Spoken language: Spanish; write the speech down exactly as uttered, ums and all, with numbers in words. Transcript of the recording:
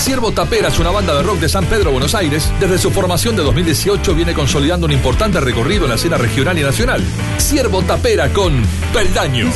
Ciervo Tapera es una banda de rock de San Pedro, Buenos Aires. Desde su formación de dos mil dieciocho viene consolidando un importante recorrido en la escena regional y nacional. Ciervo Tapera con Peldaño.